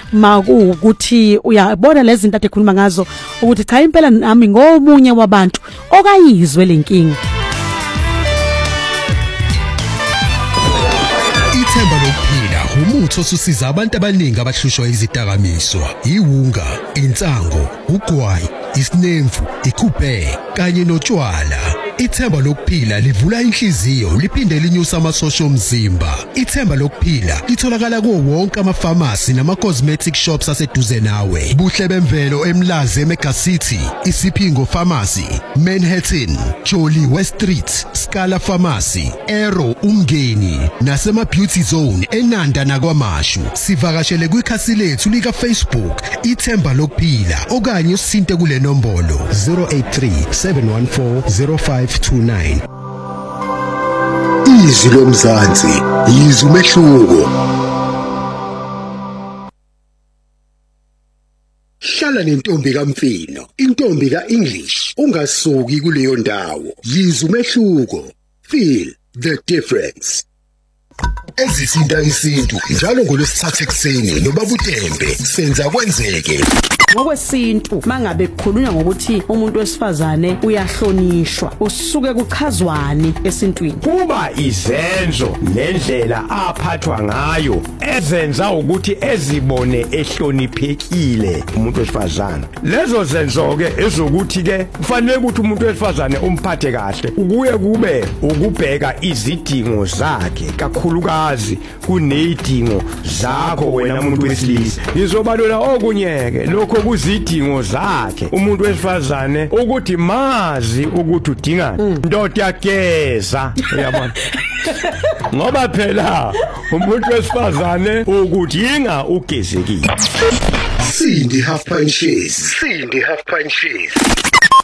makuukuthi uyabona lezi zinto ade khuluma ngazo ukuthi cha impela nami ngomunye wabantu okayizwe lenkinga. Ithemba lokuphila umuthi osusiza abantu abaningi abahlushwa izidakamizwa, iwunga, insango, ugwayi, isinemfu, ikhuphe kanye notshwala. Ithemba lokuphila livula inhliziyo liphinde linyusa amasosha omzimba. Ithemba lokuphila litholakala kuwo wonke amafamasi nama-cosmetic shops aseduze nawe. Buhle bemvelo eMlazi eMega City, Isipingo Pharmacy, Manhattan, Jolly West Street, Scala Pharmacy, Aero Umngeni nasema Beauty Zone eNanda nakwaMashu. Sivakashele kwikhasi lethu lika Facebook Ithemba lokuphila okanye usinte kule nombolo 083 714 0529. Izwi lomzansi, izwi umehluko. Hlala nentombi kaMfino, intombi kaEnglish, ungasuki kuleyo ndawo. Yizwi umehluko. Feel the difference. Ezisinda isintu njalo ngolwesithathu ekseni nobabuTembe senza kwenzeke. Ngokwesintu mangabe kukhulunywa ngokuthi umuntu wesifazane uyahlonishwa usuke kuchazwani esintwini kuba izenzo nendlela aphathwa ngayo ezenza ukuthi ezibone ehloniphekile umuntu wesifazane. Lezo zenzo ke ezokuthi ke kufanele ukuthi umuntu wesifazane umphathe kahle ukuye kube ukubheka izidingo zakhe kakhulukazi kunezidingo zakho wena umuntu wesilisa. Ngizobalola okunyeke lokho kuzidingo zakhe umuntu wesifazane ukuthi mazi ukuthi udingani. Ndoda yageza uyabona ngoba phela umuntu wesifazane ukudinga ugezekile. Cindy Half Pint Cheese.